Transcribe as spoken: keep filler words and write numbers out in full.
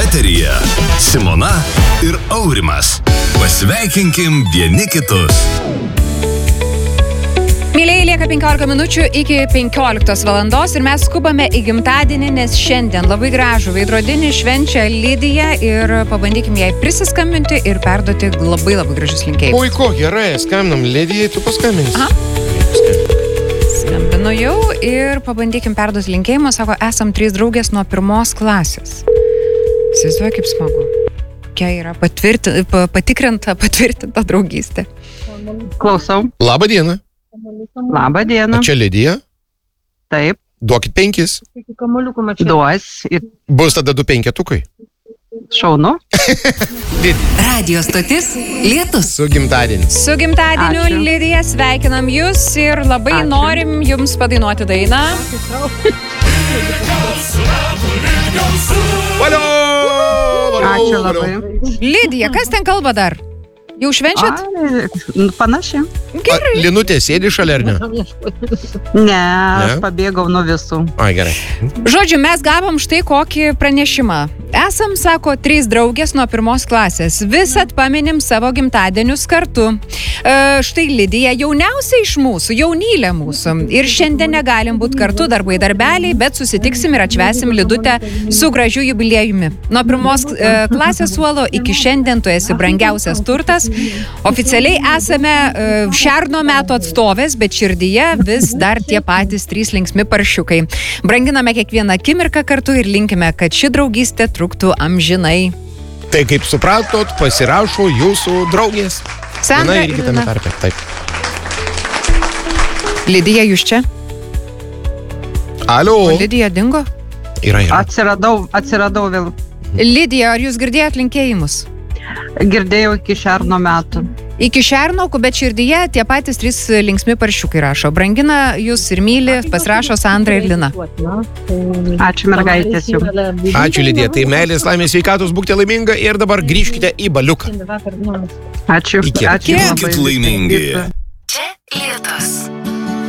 Eteryje Simona ir Aurimas. Pasveikinkim vieni kitus. Mylėjai, lieka penkiolika minučių iki penkioliktos valandos ir mes skubame į gimtadienį, nes šiandien labai gražų veidrodinį švenčia Lidija ir pabandykim jai prisiskambinti ir perduoti labai labai gražius linkėjimus. Puiku, gerai, skambinam Lidijai, tu paskambinsi. Aha. Skambinu jau ir pabandykim perduoti linkėjimus. Sako, esam trys draugės nuo pirmos klasės. Įsivaizduoju, kaip smagu. Kokia yra patvirti, patikrinta, patvirtinta draugystė. Klausau. Labą dieną. Labą dieną. A čia Lidija? Taip. Duokit penkis. Duos. Ir Bus tada du penketukai. šaunu. Radio stotis Lietus. Su gimtadieniu. Su gimtadieniu, Ačiū. Lidija, sveikinam jūs ir labai Ačiū. norim jums padainuoti dainą. Valio! Valio! Ačiū labai. Lidija, kas ten kalba dar? Jau švenčiat? A, panašiai. Gerai. A, Linutė sėdi šalia ar ne? Ne, aš pabėgau nuo visų. Ai, gerai. Žodžiu, mes gavom štai kokį pranešimą. Esam, sako, trys draugės nuo pirmos klasės. Visad paminim savo gimtadienius kartu. E, štai Lidija jauniausia iš mūsų, jaunylė mūsų. Ir šiandien negalim būti kartu, darbai darbeliai, bet susitiksim ir atšvesim Lidutę su gražiu jubiliejumi. Nuo pirmos e, klasės suolo iki šiandien tu esi brangiausias turtas. Oficialiai esame e, šerno metų atstovės, bet širdyje vis dar tie patys trys linksmi paršiukai. Branginame kiekvieną akimirką kartu ir linkime, kad ši draugystė truktų amžinai. Tai kaip supratot, pasirašo jūsų draugės. Sandra Viena ir ir kitame Lina. tarpe. Taip. Lidija, jūs čia? Alio. O Lidija dingo? Yra, yra. Atsiradau, atsiradau vėl. Lidija, ar jūs girdėjot linkėjimus? Girdėjau iki šerno metų. Iki šernokų, bet širdyje tie patys trys linksmi paršiukai rašo. Brangina jūs ir myli, pasirašo Sandra ir Lina. Ačiū mergaitės jums. Ačiū, Lidija. Tai meilės, laimės, sveikatos, būkite laiminga ir dabar grįžkite į baliuką. Ačiū. Iki. Ačiū Būkit labai. laimingi.